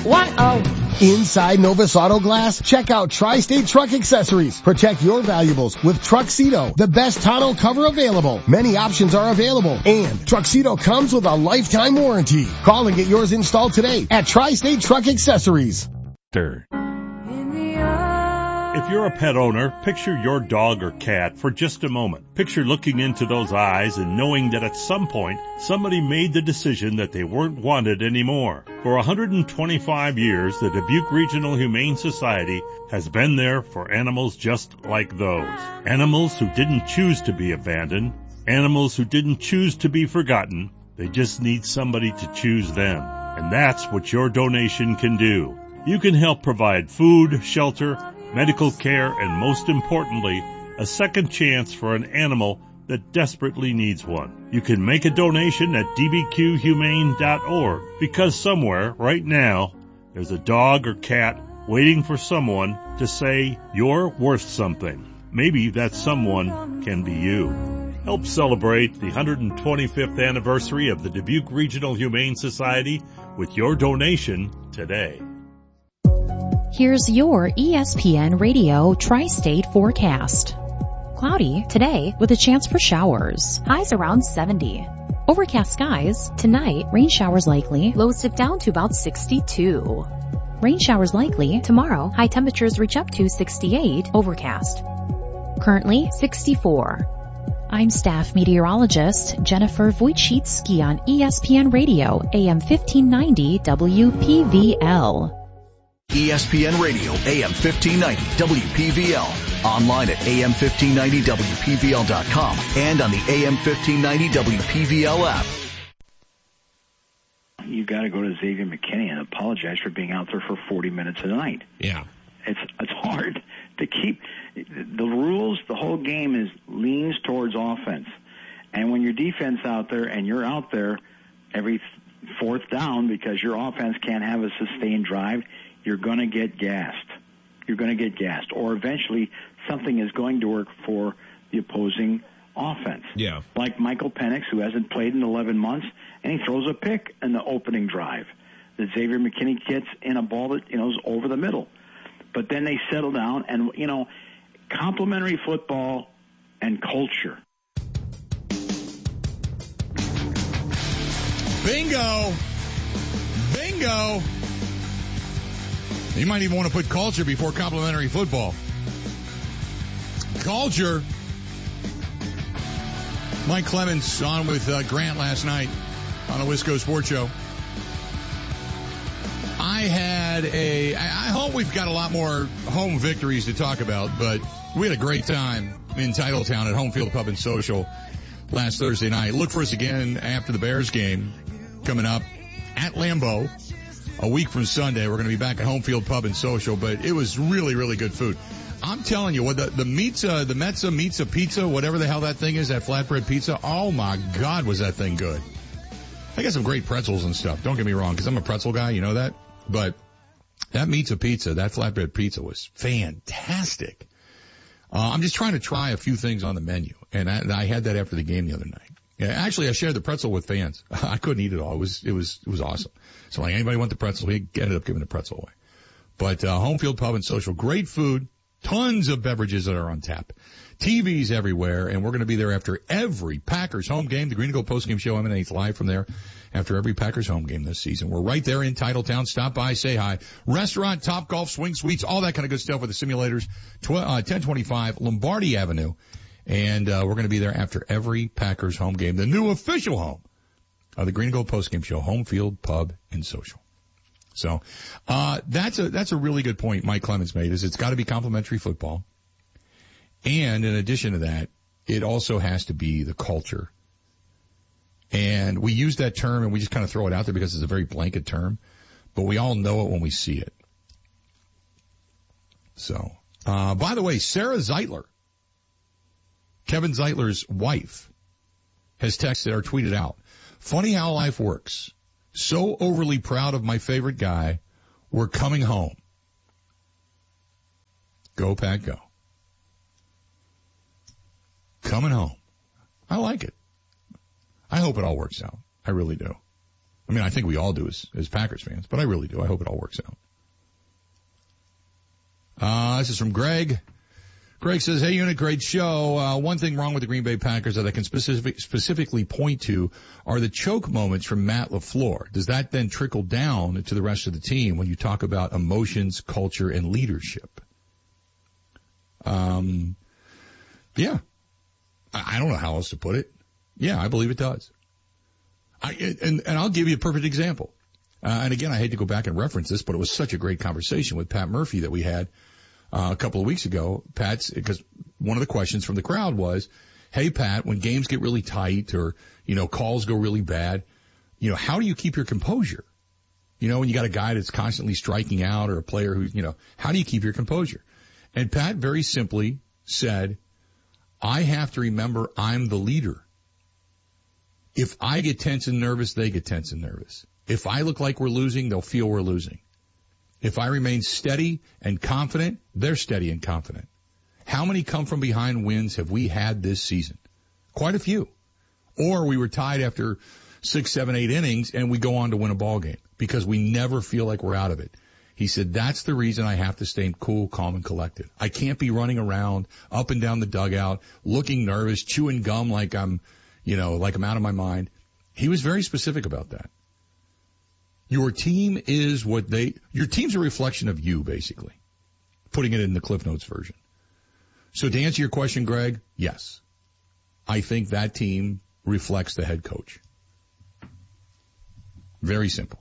1-0. Inside Novus Auto Glass, check out Tri-State Truck Accessories. Protect your valuables with Truxedo, the best tonneau cover available. Many options are available, and Truxedo comes with a lifetime warranty. Call and get yours installed today at Tri-State Truck Accessories. If you're a pet owner, picture your dog or cat for just a moment. Picture looking into those eyes and knowing that at some point, somebody made the decision that they weren't wanted anymore. For 125 years, the Dubuque Regional Humane Society has been there for animals just like those. Animals who didn't choose to be abandoned, animals who didn't choose to be forgotten. They just need somebody to choose them. And that's what your donation can do. You can help provide food, shelter, medical care, and most importantly, a second chance for an animal that desperately needs one. You can make a donation at dbqhumane.org because somewhere, right now, there's a dog or cat waiting for someone to say, you're worth something. Maybe that someone can be you. Help celebrate the 125th anniversary of the Dubuque Regional Humane Society with your donation today. Here's your ESPN Radio Tri-State forecast. Cloudy today with a chance for showers. Highs around 70. Overcast skies. Tonight, rain showers likely. Lows dip down to about 62. Rain showers likely. Tomorrow, high temperatures reach up to 68. Overcast. Currently, 64. I'm staff meteorologist Jennifer Wojcicki on ESPN Radio, AM 1590 WPVL. ESPN Radio, AM 1590, WPVL. Online at am1590WPVL.com and on the AM 1590 WPVL app. You got to go to Xavier McKinney and apologize for being out there for 40 minutes a night. Yeah. It's hard to keep the rules. The whole game leans towards offense. And when your defense out there and you're out there every fourth down because your offense can't have a sustained drive, you're going to get gassed. You're going to get gassed. Or eventually something is going to work for the opposing offense. Yeah. Like Michael Penix, who hasn't played in 11 months, and he throws a pick in the opening drive. That Xavier McKinney gets in a ball that, is over the middle. But then they settle down and, complementary football and culture. Bingo! Bingo! You might even want to put culture before complimentary football. Culture. Mike Clemens on with Grant last night on a Wisco Sports Show. I hope we've got a lot more home victories to talk about, but we had a great time in Titletown at Home Field Pub and Social last Thursday night. Look for us again after the Bears game coming up at Lambeau. A week from Sunday, we're going to be back at Home Field Pub and Social, but it was really, really good food. I'm telling you, what the Metza pizza, whatever the hell that thing is, that flatbread pizza, oh my God, was that thing good. I got some great pretzels and stuff, don't get me wrong, because I'm a pretzel guy, you know that? But that Metza pizza, that flatbread pizza was fantastic. I'm just trying to try a few things on the menu, and I had that after the game the other night. Yeah, actually, I shared the pretzel with fans. I couldn't eat it all. It was awesome. So like anybody want the pretzel, we ended up giving the pretzel away. But Home Field Pub and Social, great food, tons of beverages that are on tap, TVs everywhere, and we're going to be there after every Packers home game. The Green and Gold postgame show emanates live from there after every Packers home game this season. We're right there in Titletown. Stop by, say hi. Restaurant, Top Golf, Swing Suites, all that kind of good stuff with the simulators. 1025 Lombardi Avenue. And we're going to be there after every Packers home game, the new official home of the Green and Gold postgame show, Home Field Pub and Social. So that's a really good point Mike Clemens made, is it's got to be complimentary football. And in addition to that, it also has to be the culture. And we use that term and we just kind of throw it out there because it's a very blanket term, but we all know it when we see it. So, by the way, Sarah Zeitler, Kevin Zeitler's wife, has texted or tweeted out, "Funny how life works. So overly proud of my favorite guy. We're coming home. Go, Pack, go." Coming home. I like it. I hope it all works out. I really do. I mean, I think we all do as Packers fans, but I really do. I hope it all works out. This is from Greg. Greg says, hey, Unit, great show. One thing wrong with the Green Bay Packers that I can specifically point to are the choke moments from Matt LaFleur. Does that then trickle down to the rest of the team when you talk about emotions, culture, and leadership? Yeah. I don't know how else to put it. Yeah, I believe it does. And I'll give you a perfect example. And again, I hate to go back and reference this, but it was such a great conversation with Pat Murphy that we had a couple of weeks ago. Because one of the questions from the crowd was, hey, Pat, when games get really tight or, calls go really bad, how do you keep your composure? When you got a guy that's constantly striking out or a player who, how do you keep your composure? And Pat very simply said, I have to remember I'm the leader. If I get tense and nervous, they get tense and nervous. If I look like we're losing, they'll feel we're losing. If I remain steady and confident, they're steady and confident. How many come from behind wins have we had this season? Quite a few. Or we were tied after 6, 7, 8 innings and we go on to win a ball game because we never feel like we're out of it. He said, that's the reason I have to stay cool, calm, and collected. I can't be running around up and down the dugout, looking nervous, chewing gum like I'm out of my mind. He was very specific about that. Your team is your team's a reflection of you, basically. Putting it in the Cliff Notes version. So to answer your question, Greg, yes. I think that team reflects the head coach. Very simple.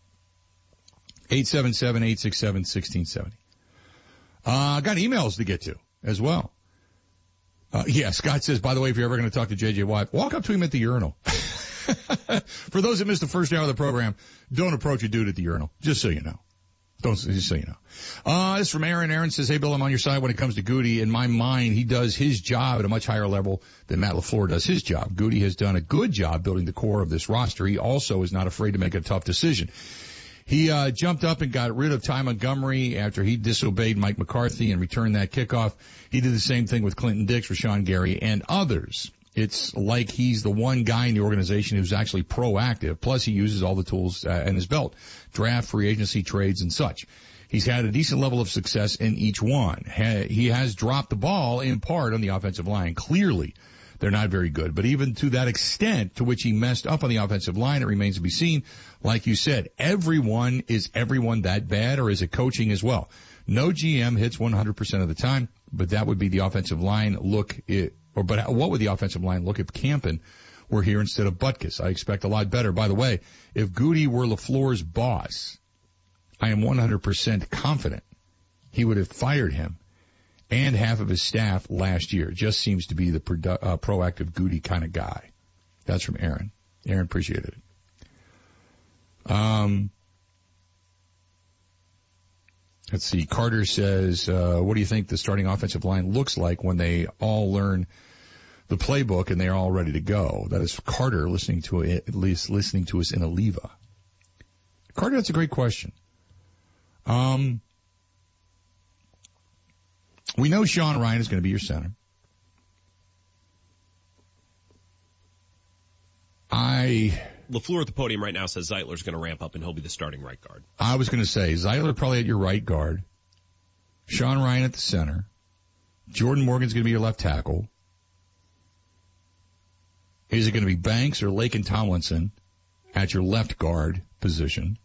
877-867-1670. I got emails to get to as well. Scott says, by the way, if you're ever going to talk to J.J. Watt, walk up to him at the urinal. For those that missed the first hour of the program, don't approach a dude at the urinal, just so you know. Just so you know. This is from Aaron. Aaron says, hey, Bill, I'm on your side when it comes to Goody. In my mind, he does his job at a much higher level than Matt LaFleur does his job. Goody has done a good job building the core of this roster. He also is not afraid to make a tough decision. He jumped up and got rid of Ty Montgomery after he disobeyed Mike McCarthy and returned that kickoff. He did the same thing with Clinton Dix, Rashawn Gary, and others. It's like he's the one guy in the organization who's actually proactive. Plus, he uses all the tools in his belt, draft, free agency, trades, and such. He's had a decent level of success in each one. He has dropped the ball in part on the offensive line. Clearly, they're not very good. But even to that extent to which he messed up on the offensive line, it remains to be seen. Like you said, is everyone that bad, or is it coaching as well? No GM hits 100% of the time, but that would be the offensive line But what would the offensive line look if Campen were here instead of Butkus? I expect a lot better. By the way, if Goody were LaFleur's boss, I am 100% confident he would have fired him and half of his staff last year. Just seems to be the proactive Goody kind of guy. That's from Aaron. Aaron, appreciated it. Let's see. Carter says, what do you think the starting offensive line looks like when they all learn the playbook and they're all ready to go? That is Carter listening to us in Aliva. Carter, that's a great question. We know Sean Ryan is going to be your center. LaFleur at the podium right now says Zeitler's going to ramp up and he'll be the starting right guard. I was going to say Zeitler probably at your right guard. Sean Ryan at the center. Jordan Morgan's going to be your left tackle. Is it going to be Banks or Lakin Tomlinson at your left guard position?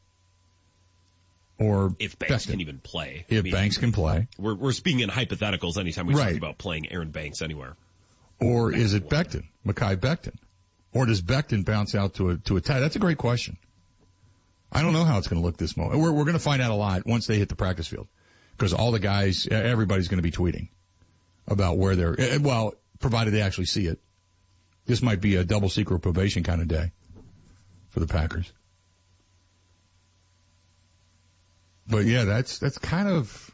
Or if Banks can even play. Banks can play. We're speaking in hypotheticals anytime we talk about playing Aaron Banks anywhere. Or is it Becton, Mekhi Becton? Or does Becton bounce out to a tight? That's a great question. I don't know how it's going to look this moment. We're going to find out a lot once they hit the practice field. Because all the guys, everybody's going to be tweeting about where they're, provided they actually see it. This might be a double secret probation kind of day for the Packers. But yeah, that's kind of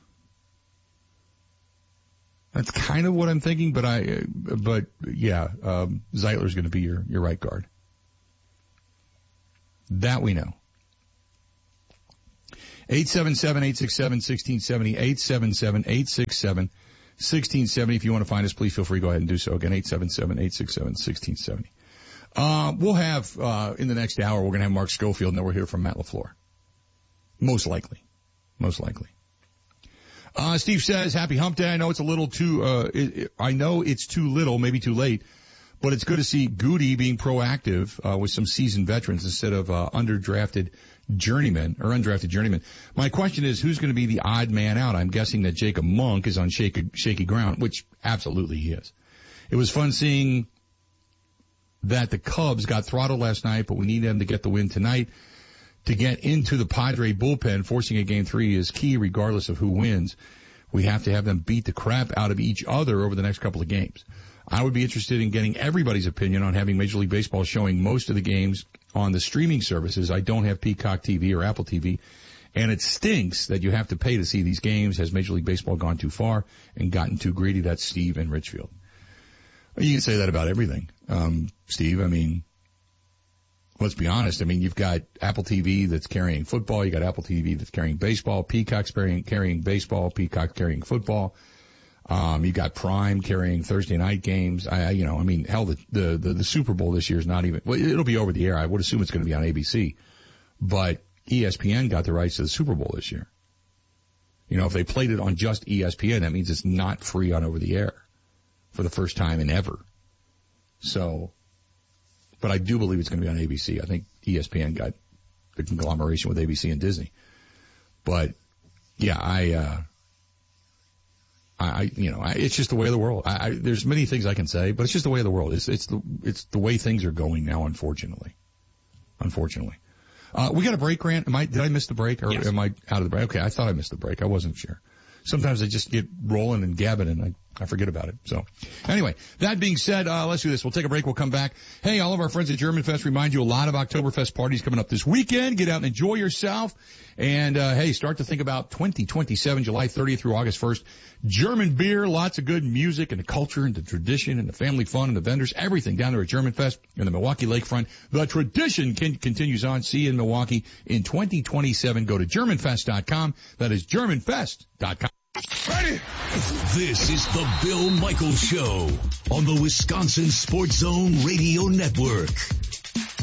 what I'm thinking. But Zeitler's going to be your right guard. That we know. 877-867-1670, 877-867-1670. If you want to find us, please feel free to go ahead and do so. Again, 877-867-1670. We'll have, in the next hour, we're going to have Mark Schofield, and then we'll hear from Matt LaFleur. Most likely. Steve says, happy hump day. I know it's a little too, I know it's too little, maybe too late, but it's good to see Goody being proactive, with some seasoned veterans instead of, undrafted journeymen. My question is, who's going to be the odd man out? I'm guessing that Jacob Monk is on shaky ground, which absolutely he is. It was fun seeing that the Cubs got throttled last night, but we need them to get the win tonight to get into the Padre bullpen. Forcing a Game 3 is key regardless of who wins. We have to have them beat the crap out of each other over the next couple of games. I would be interested in getting everybody's opinion on having Major League Baseball showing most of the games on the streaming services. I don't have Peacock TV or Apple TV, and it stinks that you have to pay to see these games. Has Major League Baseball gone too far and gotten too greedy? That's Steve in Richfield. You can say that about everything, Steve. I mean, let's be honest. I mean, you've got Apple TV that's carrying football. You got Apple TV that's carrying baseball. Peacock's carrying baseball. Peacock carrying football. You got Prime carrying Thursday night games. Hell, the Super Bowl this year is not even, well, it'll be over the air. I would assume it's going to be on ABC, but ESPN got the rights to the Super Bowl this year. You know, if they played it on just ESPN, that means it's not free on over the air for the first time in ever. So, but I do believe it's going to be on ABC. I think ESPN got the conglomeration with ABC and Disney. But yeah, it's just the way of the world. There's many things I can say, but it's just the way of the world. It's the way things are going now, unfortunately. We got a break, Grant. Did I miss the break or yes. Am I out of the break? Okay. I thought I missed the break. I wasn't sure. Sometimes I just get rolling and gabbing and I forget about it. So anyway, that being said, let's do this. We'll take a break. We'll come back. Hey, all of our friends at German Fest remind you a lot of Oktoberfest parties coming up this weekend. Get out and enjoy yourself. And, hey, start to think about 2027, July 30th through August 1st. German beer, lots of good music and the culture and the tradition and the family fun and the vendors, everything down there at German Fest in the Milwaukee Lakefront. The tradition continues on. See you in Milwaukee in 2027. Go to GermanFest.com. That is GermanFest.com. Ready? This is the Bill Michaels Show on the Wisconsin Sports Zone Radio Network.